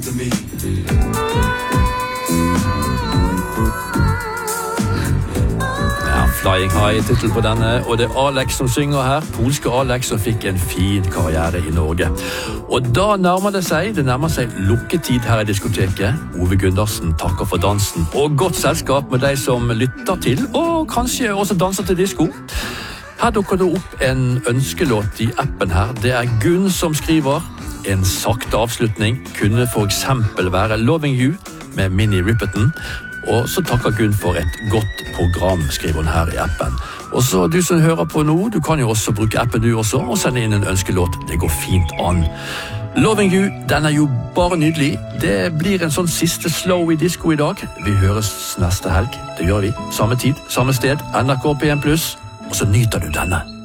Flying High titel på denne, og det er Alex som synger her, polske Alex som fikk en fin karriere i Norge. Og da nærmer det nærmer seg lukketid her i diskoteket. Ove Gundersen takker for dansen, og godt selskap med deg som lytter til, og kanskje også danser til disko. Her dukker det opp en ønskelåt i appen her. Det er Gunn som skriver. En sakte avslutning kunne for eksempel være Loving You med Minnie Riperton. Og så takker Gunn for et godt program, skriver hun her i appen. Og så du som hører på nå, du kan jo også bruke appen du også, og sende inn en ønskelåt. Det går fint an. Loving You, den er jo bare nydelig. Det blir en sånn siste slow i disco i dag. Vi høres neste helg. Det gjør vi. Samme tid, samme sted, NRK P1+, og så nyter du denne.